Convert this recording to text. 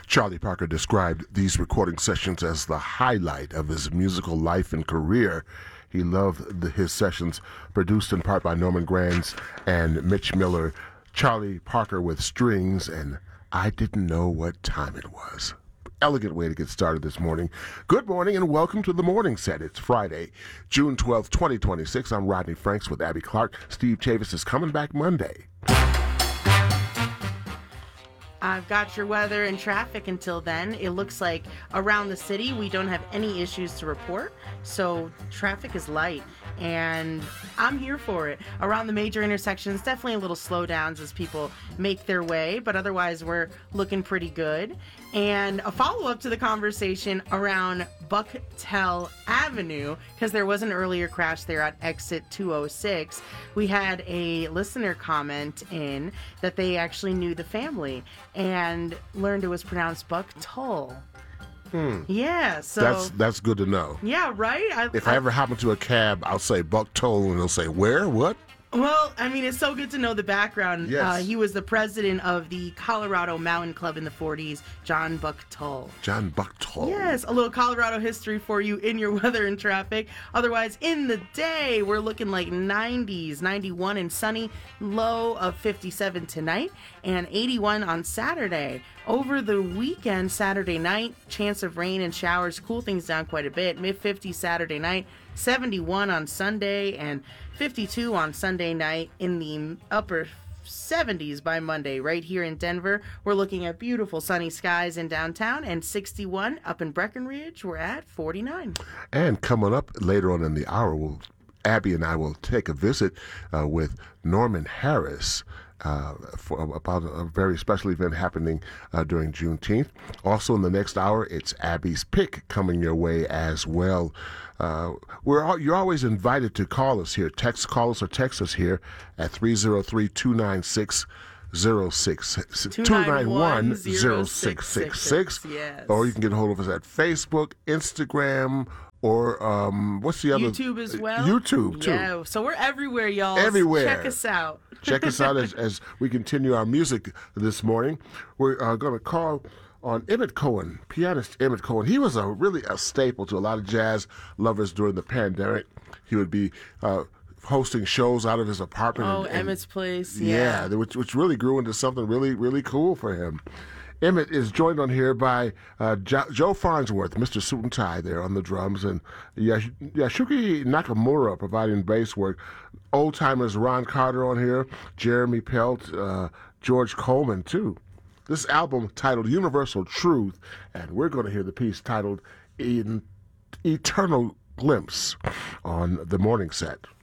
Charlie Parker described these recording sessions as the highlight of his musical life and career. He loved his sessions, produced in part by Norman Granz and Mitch Miller. Charlie Parker with Strings and I Didn't Know What Time It Was. Elegant way to get started this morning. Good morning and welcome to the Morning Set. It's Friday, June 12th, 2026. I'm Rodney Franks with Abby Clark. Steve Chavis is coming back Monday. I've got your weather and traffic until then. It looks like around the city we don't have any issues to report, so traffic is light, and I'm here for it. Around the major intersections, definitely a little slowdowns as people make their way, but otherwise we're looking pretty good. And a follow-up to the conversation around Bucktel Avenue, because there was an earlier crash there at exit 206. We had a listener comment in that they actually knew the family and learned it was pronounced Bucktoll. Yeah, so that's good to know. Yeah, right? If I ever hop into a cab, I'll say Bucktoll, and they'll say, where? What? Well, I mean, it's so good to know the background. Yes. He was the president of the Colorado Mountain Club in the 40s, John Bucktoll. John Bucktoll. Yes, a little Colorado history for you in your weather and traffic. Otherwise, in the day, we're looking like 90s, 91 and sunny, low of 57 tonight, and 81 on Saturday. Over the weekend, Saturday night, chance of rain and showers, cool things down quite a bit. Mid-50s Saturday night, 71 on Sunday, and 52 on Sunday night. In the upper 70s by Monday. Right here in Denver, we're looking at beautiful sunny skies in downtown, and 61 up in Breckenridge. We're at 49. And coming up later on in the hour, Abby and I will take a visit with Norman Harris about a very special event happening during Juneteenth. Also in the next hour, it's Abby's Pick coming your way as well. You're always invited to call us here. Call us or text us here at 303-296 291-0666. Yes. Or you can get a hold of us at Facebook, Instagram, or what's the other? YouTube as well. YouTube too. Yeah, so we're everywhere, y'all. Everywhere. Check us out. Check us out as we continue our music this morning. We're going to call on Emmett Cohen, pianist Emmett Cohen. He was really a staple to a lot of jazz lovers during the pandemic. He would be hosting shows out of his apartment. Oh, Emmett's Place. Yeah, which really grew into something really, really cool for him. Emmett is joined on here by Joe Farnsworth, Mr. Suit and Tie there on the drums, and Yasuki Nakamura providing bass work. Old-timers Ron Carter on here, Jeremy Pelt, George Coleman, too. This album titled Universal Truth, and we're going to hear the piece titled Eternal Glimpse on the Morning Set.